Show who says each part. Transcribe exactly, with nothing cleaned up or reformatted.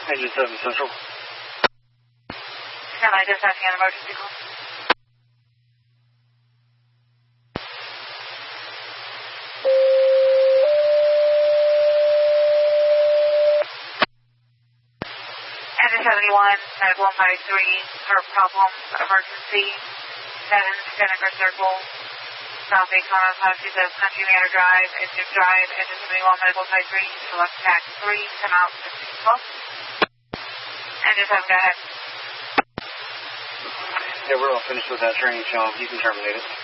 Speaker 1: Engine seven Central.
Speaker 2: Can I dispatching an emergency call? Engine seventy-one, type one five three, her problem, emergency, seven Spinnaker Circle, South Daytona, Classy says Country Manor Drive, Engine Drive, Engine seventy-one, medical type three, select tax three, come out fifteen twelve. Engine seven, go ahead.
Speaker 1: Yeah, we're all finished with that training, so you can terminate it.